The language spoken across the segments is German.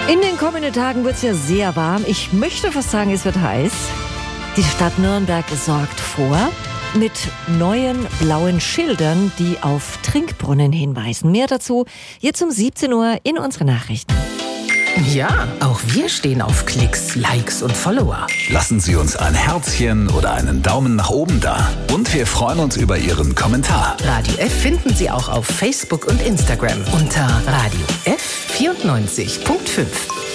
In den kommenden Tagen wird es ja sehr warm. Ich möchte fast sagen, es wird heiß. Die Stadt Nürnberg sorgt vor mit neuen blauen Schildern, die auf Trinkbrunnen hinweisen. Mehr dazu jetzt um 17 Uhr in unseren Nachrichten. Ja, auch wir stehen auf Klicks, Likes und Follower. Lassen Sie uns ein Herzchen oder einen Daumen nach oben da. Und wir freuen uns über Ihren Kommentar. Radio F finden Sie auch auf Facebook und Instagram unter Radio F 94.5.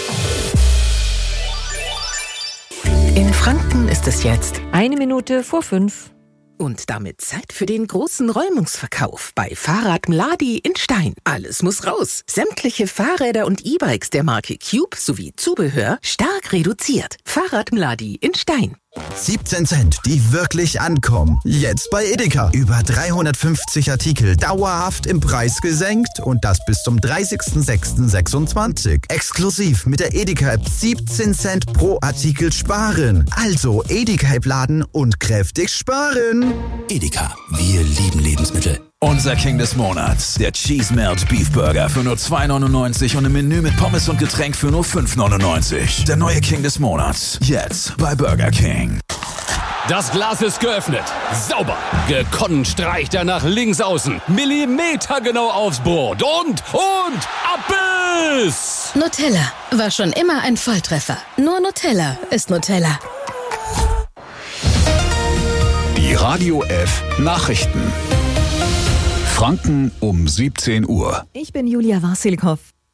In Franken ist es jetzt 1 Minute vor 5. und damit Zeit für den großen Räumungsverkauf bei Fahrrad Mladi in Stein. Alles muss raus. Sämtliche Fahrräder und E-Bikes der Marke Cube sowie Zubehör stark reduziert. Fahrrad Mladi in Stein. 17 Cent, die wirklich ankommen. Jetzt bei Edeka. Über 350 Artikel dauerhaft im Preis gesenkt und das bis zum 30.06.26. Exklusiv mit der Edeka-App 17 Cent pro Artikel sparen. Also Edeka-App laden und kräftig sparen. Edeka, wir lieben Lebensmittel. Unser King des Monats, der Cheese Melt Beef Burger für nur 2,99 und ein Menü mit Pommes und Getränk für nur 5,99. Der neue King des Monats, jetzt bei Burger King. Das Glas ist geöffnet. Sauber. Gekonnt streicht er nach links außen. Millimetergenau aufs Brot. Und Abbiss! Nutella war schon immer ein Volltreffer. Nur Nutella ist Nutella. Die Radio F Nachrichten. Franken um 17 Uhr. Ich bin Julia Wassilkow.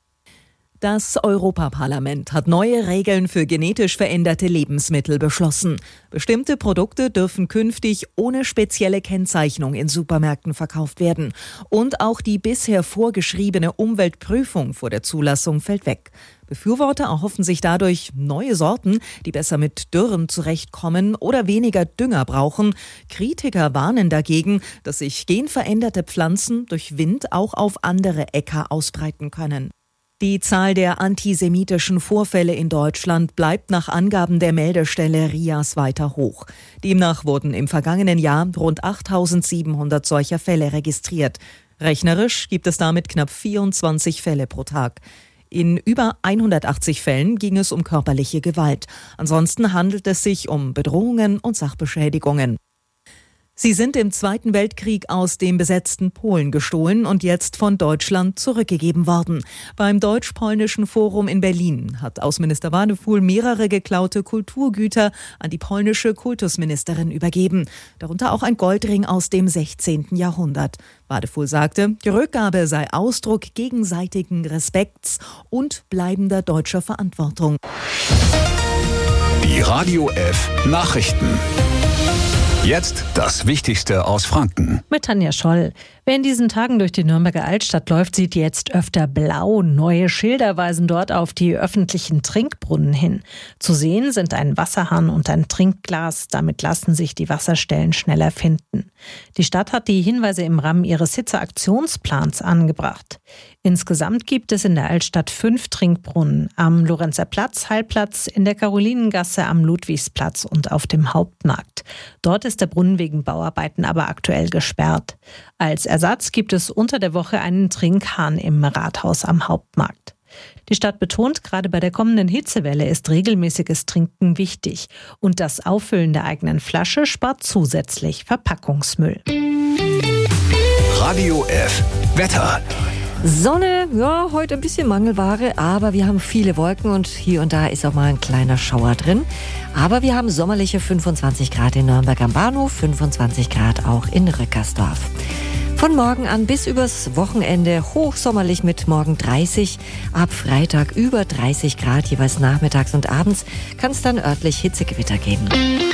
Das Europaparlament hat neue Regeln für genetisch veränderte Lebensmittel beschlossen. Bestimmte Produkte dürfen künftig ohne spezielle Kennzeichnung in Supermärkten verkauft werden. Und auch die bisher vorgeschriebene Umweltprüfung vor der Zulassung fällt weg. Befürworter erhoffen sich dadurch neue Sorten, die besser mit Dürren zurechtkommen oder weniger Dünger brauchen. Kritiker warnen dagegen, dass sich genveränderte Pflanzen durch Wind auch auf andere Äcker ausbreiten können. Die Zahl der antisemitischen Vorfälle in Deutschland bleibt nach Angaben der Meldestelle RIAS weiter hoch. Demnach wurden im vergangenen Jahr rund 8.700 solcher Fälle registriert. Rechnerisch gibt es damit knapp 24 Fälle pro Tag. In über 180 Fällen ging es um körperliche Gewalt. Ansonsten handelt es sich um Bedrohungen und Sachbeschädigungen. Sie sind im Zweiten Weltkrieg aus dem besetzten Polen gestohlen und jetzt von Deutschland zurückgegeben worden. Beim Deutsch-Polnischen Forum in Berlin hat Außenminister Wadefuhl mehrere geklaute Kulturgüter an die polnische Kultusministerin übergeben. Darunter auch ein Goldring aus dem 16. Jahrhundert. Wadefuhl sagte, die Rückgabe sei Ausdruck gegenseitigen Respekts und bleibender deutscher Verantwortung. Die Radio F Nachrichten. Jetzt das Wichtigste aus Franken. Mit Tanja Scholl. Wer in diesen Tagen durch die Nürnberger Altstadt läuft, sieht jetzt öfter blau. Neue Schilder weisen dort auf die öffentlichen Trinkbrunnen hin. Zu sehen sind ein Wasserhahn und ein Trinkglas. Damit lassen sich die Wasserstellen schneller finden. Die Stadt hat die Hinweise im Rahmen ihres Hitzeaktionsplans angebracht. Insgesamt gibt es in der Altstadt 5 Trinkbrunnen. Am Lorenzer Platz, Hallplatz, in der Karolinengasse, am Ludwigsplatz und auf dem Hauptmarkt. Dort ist der Brunnen wegen Bauarbeiten aber aktuell gesperrt. Als Ersatz gibt es unter der Woche einen Trinkhahn im Rathaus am Hauptmarkt. Die Stadt betont, gerade bei der kommenden Hitzewelle ist regelmäßiges Trinken wichtig. Und das Auffüllen der eigenen Flasche spart zusätzlich Verpackungsmüll. Radio F Wetter. Sonne, ja, heute ein bisschen Mangelware, aber wir haben viele Wolken und hier und da ist auch mal ein kleiner Schauer drin. Aber wir haben sommerliche 25 Grad in Nürnberg am Bahnhof, 25 Grad auch in Röckersdorf. Von morgen an bis übers Wochenende hochsommerlich mit morgen 30, ab Freitag über 30 Grad, jeweils nachmittags und abends kann es dann örtlich Hitzegewitter geben.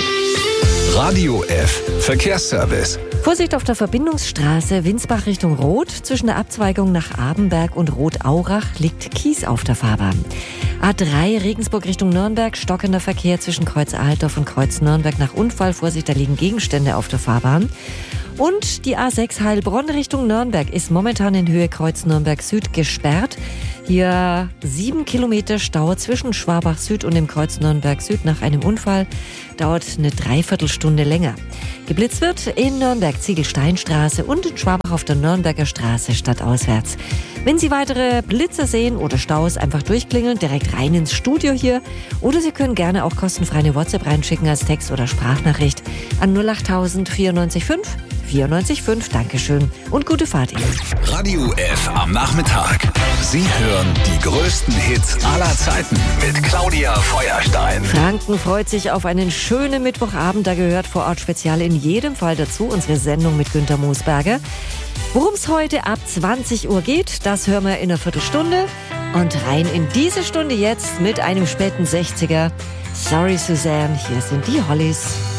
Radio F Verkehrsservice. Vorsicht auf der Verbindungsstraße Winsbach Richtung Roth. Zwischen der Abzweigung nach Abenberg und Roth-Aurach liegt Kies auf der Fahrbahn. A3 Regensburg Richtung Nürnberg, stockender Verkehr zwischen Kreuz Altdorf und Kreuz Nürnberg nach Unfall. Vorsicht, da liegen Gegenstände auf der Fahrbahn. Und die A6 Heilbronn Richtung Nürnberg ist momentan in Höhe Kreuz Nürnberg Süd gesperrt. Hier 7 Kilometer Stau zwischen Schwabach Süd und dem Kreuz Nürnberg Süd nach einem Unfall. Dauert eine Dreiviertelstunde länger. Geblitzt wird in Nürnberg Ziegelsteinstraße und in Schwabach auf der Nürnberger Straße stadtauswärts. Wenn Sie weitere Blitzer sehen oder Staus, einfach durchklingeln, direkt rein ins Studio hier. Oder Sie können gerne auch kostenfrei eine WhatsApp reinschicken als Text- oder Sprachnachricht an 08000 94 5 94,5. Dankeschön und gute Fahrt Ihnen. Radio F am Nachmittag. Sie hören die größten Hits aller Zeiten mit Claudia Feuerstein. Franken freut sich auf einen schönen Mittwochabend. Da gehört Vor Ort Spezial in jedem Fall dazu. Unsere Sendung mit Günter Moosberger. Worum es heute ab 20 Uhr geht, das hören wir in einer Viertelstunde. Und rein in diese Stunde jetzt mit einem späten 60er. Sorry Suzanne, hier sind die Hollies.